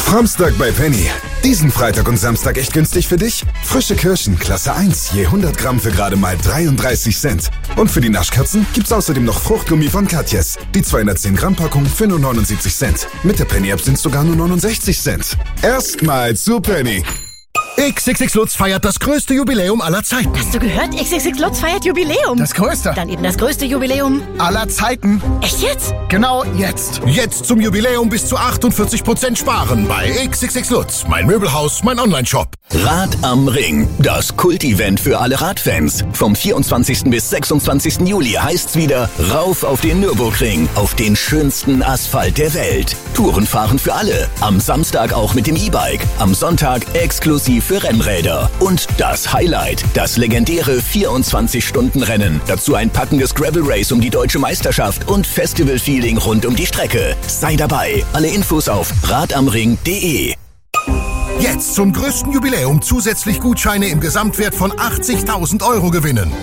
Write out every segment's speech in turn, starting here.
Framstag bei Penny. Diesen Freitag und Samstag echt günstig für dich? Frische Kirschen, Klasse 1, je 100 Gramm für gerade mal 33 Cent. Und für die Naschkatzen gibt's außerdem noch Fruchtgummi von Katjes. Die 210 Gramm Packung für nur 79 Cent. Mit der Penny-App sind's sogar nur 69 Cent. Erstmal zu Penny. XXX Lutz feiert das größte Jubiläum aller Zeiten. Hast du gehört? XXX Lutz feiert Jubiläum. Das größte. Dann eben das größte Jubiläum Aller Zeiten. Echt jetzt? Genau jetzt. Jetzt zum Jubiläum bis zu 48% sparen bei XXX Lutz. Mein Möbelhaus, mein Onlineshop. Rad am Ring, das Kult-Event für alle Radfans. Vom 24. bis 26. Juli heißt's wieder rauf auf den Nürburgring, auf den schönsten Asphalt der Welt. Touren fahren für alle. Am Samstag auch mit dem E-Bike. Am Sonntag exklusiv für Rennräder. Und das Highlight, das legendäre 24-Stunden-Rennen. Dazu ein packendes Gravel-Race um die deutsche Meisterschaft und Festival-Feeling rund um die Strecke. Sei dabei. Alle Infos auf radamring.de. Jetzt zum größten Jubiläum zusätzlich Gutscheine im Gesamtwert von 80.000 € gewinnen.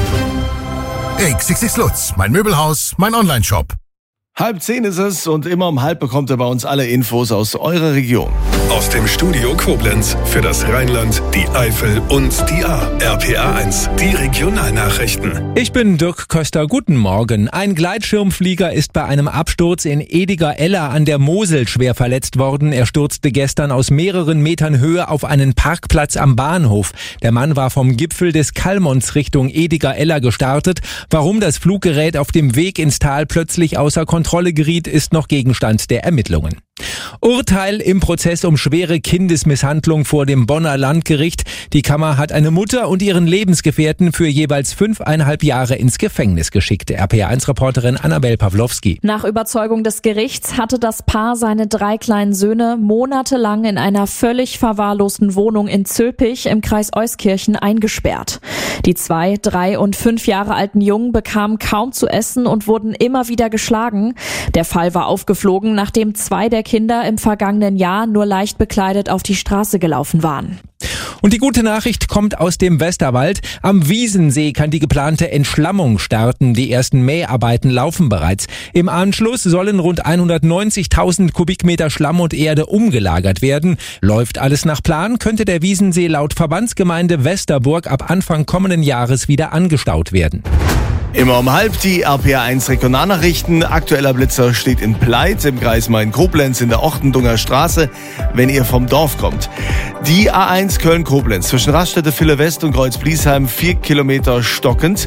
XXX Lutz, mein Möbelhaus, mein Onlineshop. 9:30 ist es und immer um 9:30 bekommt ihr bei uns alle Infos aus eurer Region. Aus dem Studio Koblenz für das Rheinland, die Eifel und die Ahr. RPA 1, die Regionalnachrichten. Ich bin Dirk Köster, guten Morgen. Ein Gleitschirmflieger ist bei einem Absturz in Ediger-Eller an der Mosel schwer verletzt worden. Er stürzte gestern aus mehreren Metern Höhe auf einen Parkplatz am Bahnhof. Der Mann war vom Gipfel des Kallmonts Richtung Ediger-Eller gestartet. Warum das Fluggerät auf dem Weg ins Tal plötzlich außer Kontrolle geriet, ist noch Gegenstand der Ermittlungen. Urteil im Prozess um schwere Kindesmisshandlung vor dem Bonner Landgericht. Die Kammer hat eine Mutter und ihren Lebensgefährten für jeweils 5,5 Jahre ins Gefängnis geschickt. RPA1-Reporterin Annabel Pawlowski. Nach Überzeugung des Gerichts hatte das Paar seine 3 kleinen Söhne monatelang in einer völlig verwahrlosten Wohnung in Zülpich im Kreis Euskirchen eingesperrt. Die 2, 3 und 5 Jahre alten Jungen bekamen kaum zu essen und wurden immer wieder geschlagen. Der Fall war aufgeflogen, nachdem 2 der Kinder im vergangenen Jahr nur leicht bekleidet auf die Straße gelaufen waren. Und die gute Nachricht kommt aus dem Westerwald. Am Wiesensee kann die geplante Entschlammung starten. Die ersten Mäharbeiten laufen bereits. Im Anschluss sollen rund 190.000 Kubikmeter Schlamm und Erde umgelagert werden. Läuft alles nach Plan, könnte der Wiesensee laut Verbandsgemeinde Westerburg ab Anfang kommenden Jahres wieder angestaut werden. Immer um 9:30 die RPA1 Regionalnachrichten. Aktueller Blitzer steht in Pleit im Kreis Main-Koblenz in der Ochtendunger Straße, wenn ihr vom Dorf kommt. Die A1 Köln-Koblenz zwischen Raststätte Ville West und Kreuz-Bliesheim 4 Kilometer stockend.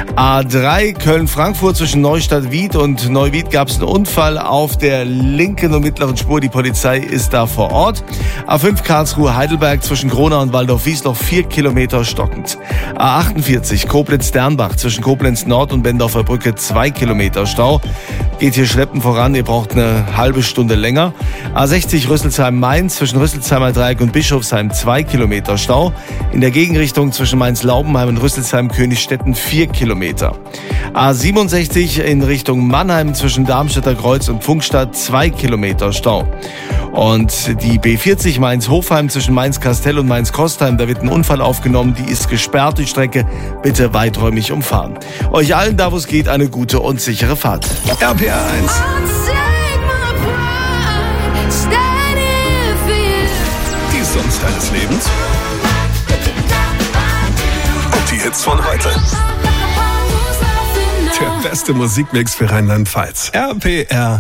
A3 Köln-Frankfurt zwischen Neustadt-Wied und Neuwied gab es einen Unfall auf der linken und mittleren Spur. Die Polizei ist da vor Ort. A5 Karlsruhe-Heidelberg zwischen Gronau und Waldorf-Wiesloch 4 Kilometer stockend. A48 Koblenz-Dernbach zwischen Koblenz Nord und Bendorfer Brücke 2 Kilometer Stau. Geht hier schleppend voran, ihr braucht eine halbe Stunde länger. A60 Rüsselsheim-Mainz zwischen Rüsselsheimer Dreieck und Bischofsheim 2 Kilometer Stau. In der Gegenrichtung zwischen Mainz-Laubenheim und Rüsselsheim-Königstetten 4 Kilometer. A67 in Richtung Mannheim zwischen Darmstädter Kreuz und Pfungstadt 2 Kilometer Stau. Und die B40 Mainz-Hofheim zwischen Mainz-Kastell und Mainz-Kostheim, da wird ein Unfall aufgenommen, die ist gesperrt, die Strecke bitte weiträumig umfahren. Euch allen, da wo es geht, eine gute und sichere Fahrt. RPA 1. Die Songs deines Lebens. Und die Hits von heute. Der beste Musikmix für Rheinland-Pfalz. RPR